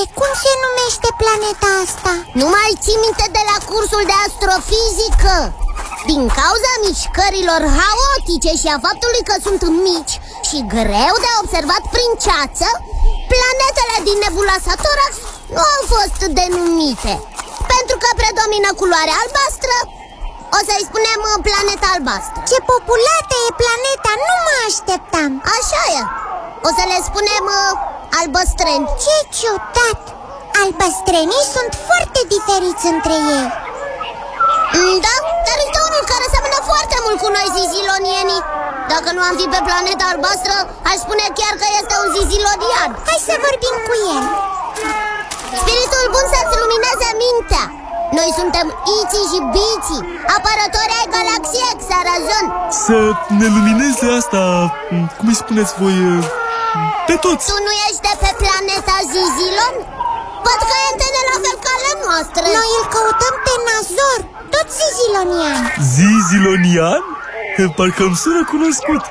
cum se numește planeta asta? Nu mai ții minte de la cursul de astrofizică? Din cauza mișcărilor haotice și a faptului că sunt mici și greu de observat prin ceață, planetele din nebula Satorax nu au fost denumite. Pentru că predomină culoarea albastră, o să-i spunem planeta albastră. Ce populată e planeta, nu mă așteptam. Așa e. O să le spunem albăstreni. Ce ciudat! Albăstrenii sunt foarte diferiți între ei. Da, dar este unul care seamănă foarte mult cu noi zizilonienii. Dacă nu am fi pe planeta albastră, aș spune chiar că este un zizilonian. Hai să vorbim cu el. Spiritul bun să-ți lumineze mintea. Noi suntem Iții și Biții, apărători ai galaxiei Xarazon. Să ne lumineze asta, cum îi spuneți voi, pe toți. Tu nu ești de pe planeta Zizilon? Văd că e antene la fel ca ale noastre. Noi îl căutăm pe Nazor, tot zizilonian. Zizilonian? Parcă îmi sună cunoscut.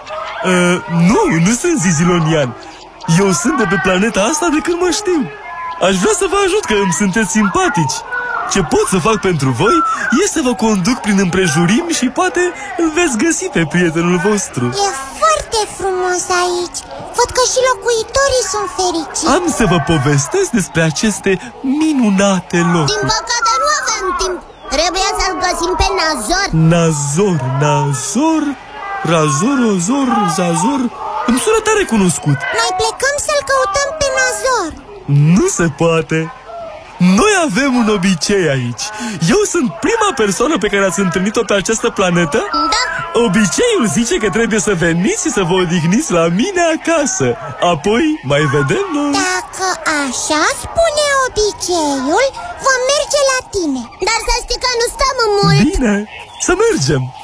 Nu sunt zizilonian. Eu sunt de pe planeta asta de când mă știu. Aș vrea să vă ajut, că îmi sunteți simpatici. Ce pot să fac pentru voi e să vă conduc prin împrejurim și poate îl veți găsi pe prietenul vostru. E foarte frumos aici. Văd că și locuitorii sunt fericiți. Am să vă povestesc despre aceste minunate locuri. Din păcate nu avem timp. Trebuie să-l găsim pe Nazor. Nazor, Razor, Ozor, Zazor. Îmi sună tare cunoscut. Noi plecăm să-l căutăm pe Nazor. Nu se poate. Noi avem un obicei aici. Eu sunt prima persoană pe care ați întâlnit-o pe această planetă. Da. Obiceiul zice că trebuie să veniți și să vă odihniți la mine acasă. Apoi mai vedem noi. Dacă așa spune obiceiul, vom merge la tine. Dar să știi că nu stăm mult. Bine, să mergem.